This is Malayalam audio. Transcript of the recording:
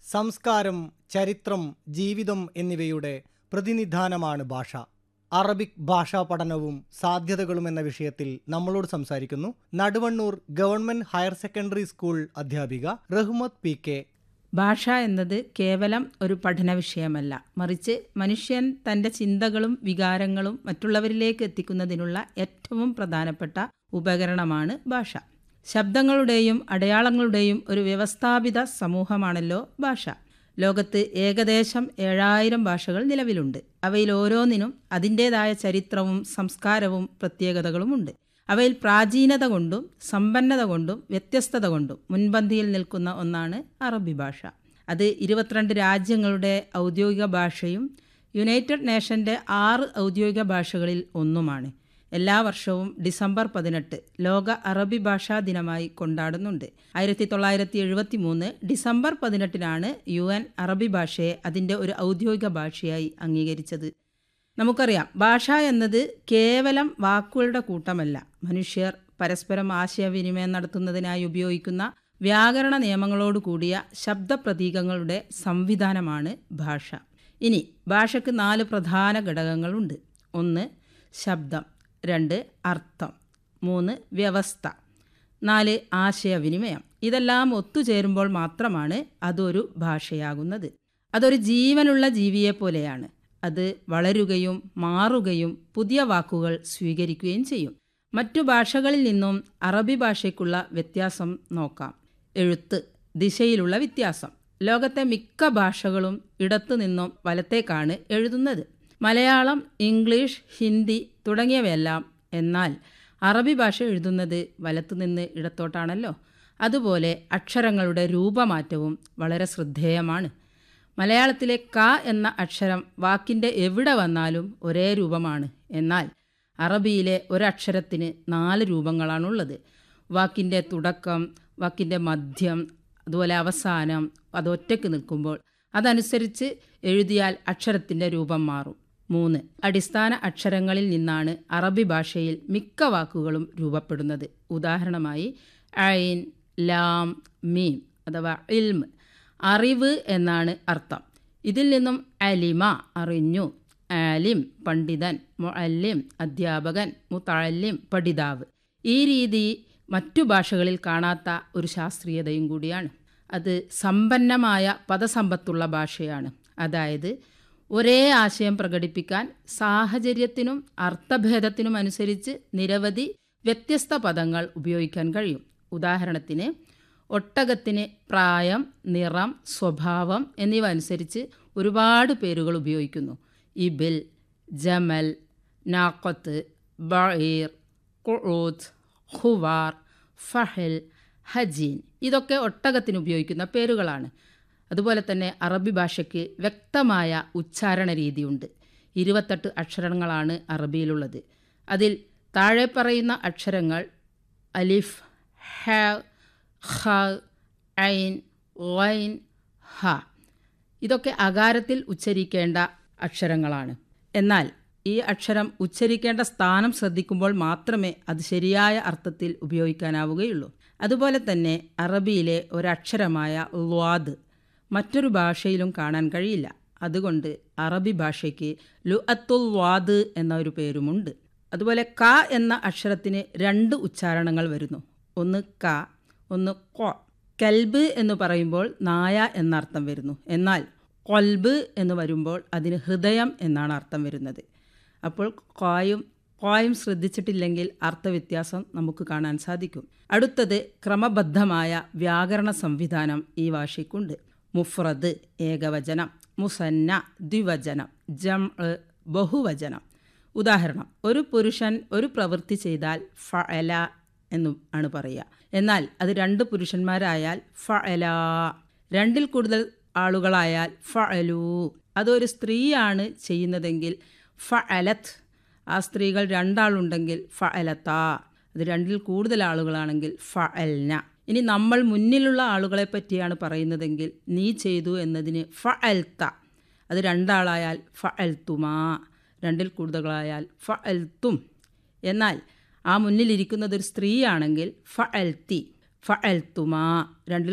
സംസ്കാരം, ചരിത്രം, ജീവിതം എന്നിവയുടെ പ്രതിനിധാനമാണ് ഭാഷ. അറബിക് ഭാഷാ പഠനവും സാധ്യതകളും എന്ന വിഷയത്തിൽ നമ്മളോട് സംസാരിക്കുന്നു Naduvannur government higher secondary school അധ്യാപിക റഹ്മത്ത് പി.കെ. ഭാഷ എന്നത് കേവലം ഒരു പഠന വിഷയമല്ല, മറിച്ച് മനുഷ്യൻ തൻ്റെ ചിന്തകളും വികാരങ്ങളും മറ്റുള്ളവരിലേക്ക് എത്തിക്കുന്നതിനുള്ള ഏറ്റവും പ്രധാനപ്പെട്ട ഉപകരണമാണ് ഭാഷ. ശബ്ദങ്ങളുടെയും അടയാളങ്ങളുടെയും ഒരു വ്യവസ്ഥാപിത സമൂഹമാണല്ലോ ഭാഷ. ലോകത്ത് ഏകദേശം 7000 ഭാഷകൾ നിലവിലുണ്ട്. അവയിൽ ഓരോന്നിനും അതിൻ്റേതായ ചരിത്രവും സംസ്കാരവും പ്രത്യേകതകളുമുണ്ട്. അവയിൽ പ്രാചീനത കൊണ്ടും സമ്പന്നത കൊണ്ടും വ്യത്യസ്തത കൊണ്ടും മുൻപന്തിയിൽ നിൽക്കുന്ന ഒന്നാണ് അറബി ഭാഷ. അത് 22 രാജ്യങ്ങളുടെ ഔദ്യോഗിക ഭാഷയും യുണൈറ്റഡ് നേഷൻ്റെ 6 ഔദ്യോഗിക ഭാഷകളിൽ ഒന്നുമാണ്. എല്ലാ വർഷവും ഡിസംബർ 18 ലോക അറബി ഭാഷാ ദിനമായി കൊണ്ടാടുന്നുണ്ട്. 1973 ഡിസംബർ 18 UN അറബി ഭാഷയെ അതിൻ്റെ ഒരു ഔദ്യോഗിക ഭാഷയായി അംഗീകരിച്ചത്. നമുക്കറിയാം, ഭാഷ എന്നത് കേവലം വാക്കുകളുടെ കൂട്ടമല്ല, മനുഷ്യർ പരസ്പരം ആശയവിനിമയം നടത്തുന്നതിനായി ഉപയോഗിക്കുന്ന വ്യാകരണ നിയമങ്ങളോട് കൂടിയ ശബ്ദപ്രതീകങ്ങളുടെ സംവിധാനമാണ് ഭാഷ. ഇനി ഭാഷയ്ക്ക് 4 പ്രധാന ഘടകങ്ങളുണ്ട്. 1 ശബ്ദം, 2 അർത്ഥം, 3 വ്യവസ്ഥ, 4 ആശയവിനിമയം. ഇതെല്ലാം ഒത്തുചേരുമ്പോൾ മാത്രമാണ് അതൊരു ഭാഷയാകുന്നത്. അതൊരു ജീവനുള്ള ജീവിയെപ്പോലെയാണ്. അത് വളരുകയും മാറുകയും പുതിയ വാക്കുകൾ സ്വീകരിക്കുകയും ചെയ്യും. മറ്റു ഭാഷകളിൽ നിന്നും അറബി ഭാഷയ്ക്കുള്ള വ്യത്യാസം നോക്കാം. എഴുത്ത്, ദിശയിലുള്ള വ്യത്യാസം. ലോകത്തെ മിക്ക ഭാഷകളും ഇടത്തുനിന്നും വലത്തേക്കാണ് എഴുതുന്നത്. മലയാളം, ഇംഗ്ലീഷ്, ഹിന്ദി തുടങ്ങിയവയെല്ലാം. എന്നാൽ അറബി ഭാഷ എഴുതുന്നത് വലത്തുനിന്ന് ഇടത്തോട്ടാണല്ലോ. അതുപോലെ അക്ഷരങ്ങളുടെ രൂപമാറ്റവും വളരെ ശ്രദ്ധേയമാണ്. മലയാളത്തിലെ ക എന്ന അക്ഷരം വാക്കിൻ്റെ എവിടെ വന്നാലും ഒരേ രൂപമാണ്. എന്നാൽ അറബിയിലെ ഒരക്ഷരത്തിന് 4 രൂപങ്ങളാണുള്ളത്. വാക്കിൻ്റെ തുടക്കം, വാക്കിൻ്റെ മധ്യം, അതുപോലെ അവസാനം, അതൊറ്റയ്ക്ക് നിൽക്കുമ്പോൾ അതനുസരിച്ച് എഴുതിയാൽ അക്ഷരത്തിൻ്റെ രൂപം മാറും. 3 അടിസ്ഥാന അക്ഷരങ്ങളിൽ നിന്നാണ് അറബി ഭാഷയിൽ മിക്ക വാക്കുകളും രൂപപ്പെടുന്നത്. ഉദാഹരണമായി ഐൻ, ലാം, മീം അഥവാ ഇൽമ്, അറിവ് എന്നാണ് അർത്ഥം. ഇതിൽ നിന്നും അലിമ അറിഞ്ഞു, ആലിം പണ്ഡിതൻ, മുഅല്ലിം അധ്യാപകൻ, മുതഅല്ലിം പഠിതാവ്. ഈ രീതി മറ്റു ഭാഷകളിൽ കാണാത്ത ഒരു ശാസ്ത്രീയതയും കൂടിയാണ്. അത് സമ്പന്നമായ പദസമ്പത്തുള്ള ഭാഷയാണ്. അതായത് ഒരേ ആശയം പ്രകടിപ്പിക്കാൻ സാഹചര്യത്തിനും അർത്ഥഭേദത്തിനും അനുസരിച്ച് നിരവധി വ്യത്യസ്ത പദങ്ങൾ ഉപയോഗിക്കാൻ കഴിയും. ഉദാഹരണത്തിന് ഒട്ടകത്തിന് പ്രായം, നിറം, സ്വഭാവം എന്നിവ അനുസരിച്ച് ഒരുപാട് പേരുകൾ ഉപയോഗിക്കുന്നു. ഇബിൽ, ജമൽ, നാഖത്ത്, ബഈർ, ഖുഊദ്, ഖുവാർ, ഫഹൽ, ഹജീൻ ഇതൊക്കെ ഒട്ടകത്തിന് ഉപയോഗിക്കുന്ന പേരുകളാണ്. അതുപോലെ തന്നെ അറബി ഭാഷയ്ക്ക് വ്യക്തമായ ഉച്ചാരണ രീതിയുണ്ട്. 28 അക്ഷരങ്ങളാണ് അറബിയിലുള്ളത്. അതിൽ താഴെ പറയുന്ന അക്ഷരങ്ങൾ അലിഫ്, ഹ, ഖ, ഐൻ, ഗൈൻ, ഹ ഇതൊക്കെ അകാരത്തിൽ ഉച്ചരിക്കേണ്ട അക്ഷരങ്ങളാണ്. എന്നാൽ ഈ അക്ഷരം ഉച്ചരിക്കേണ്ട സ്ഥാനം ശ്രദ്ധിക്കുമ്പോൾ മാത്രമേ അത് ശരിയായ അർത്ഥത്തിൽ ഉപയോഗിക്കാനാവുകയുള്ളൂ. അതുപോലെ തന്നെ അറബിയിലെ ഒരക്ഷരമായ ള്വാദ് മറ്റൊരു ഭാഷയിലും കാണാൻ കഴിയില്ല. അതുകൊണ്ട് അറബി ഭാഷയ്ക്ക് ലുഅത്തുൽ വാദ് എന്ന ഒരു പേരുമുണ്ട്. അതുപോലെ ക എന്ന അക്ഷരത്തിന് 2 ഉച്ചാരണങ്ങൾ വരുന്നു. ഒന്ന് ക, ഒന്ന് ഖ. കൽബ് എന്ന് പറയുമ്പോൾ നായ എന്നർത്ഥം വരുന്നു. എന്നാൽ ഖൽബ് എന്ന് വരുമ്പോൾ അതിന് ഹൃദയം എന്നാണ് അർത്ഥം വരുന്നത്. അപ്പോൾ ഖായും ശ്രദ്ധിച്ചിട്ടില്ലെങ്കിൽ അർത്ഥവ്യത്യാസം നമുക്ക് കാണാൻ സാധിക്കും. അടുത്തത് ക്രമബദ്ധമായ വ്യാകരണ സംവിധാനം ഈ ഭാഷയ്ക്കുണ്ട്. മുഫ്രദ് ഏകവചനം, മുസന്ന ദ്വിവചനം, ജംഅ് ബഹുവചനം. ഉദാഹരണം, ഒരു പുരുഷൻ ഒരു പ്രവൃത്തി ചെയ്താൽ ഫഅല എന്നും ആണ് പറയുക. എന്നാൽ അത് 2 പുരുഷന്മാരായാൽ ഫഅല, 2ൽ കൂടുതൽ ആളുകളായാൽ ഫഅലു. അതൊരു സ്ത്രീയാണ് ചെയ്യുന്നതെങ്കിൽ ഫഅലത്ത്, ആ സ്ത്രീകൾ 2 ആളുണ്ടെങ്കിൽ ഫഅലത്ത, അത് 2ൽ കൂടുതൽ ആളുകളാണെങ്കിൽ ഫഅൽന. ഇനി നമ്മൾ മുന്നിലുള്ള ആളുകളെ പറ്റിയാണ് പറയുന്നതെങ്കിൽ നീ ചെയ്തു എന്നതിന് ഫഅൽത്ത, അത് 2 ആളായാൽ ഫഅൽത്തുമാ, 2ൽ കൂടുതലായാൽ ഫഅൽത്തും. എന്നാൽ ആ മുന്നിലിരിക്കുന്നത് ഒരു സ്ത്രീയാണെങ്കിൽ ഫഅൽത്തി, ഫഅൽത്തുമാ, 2ൽ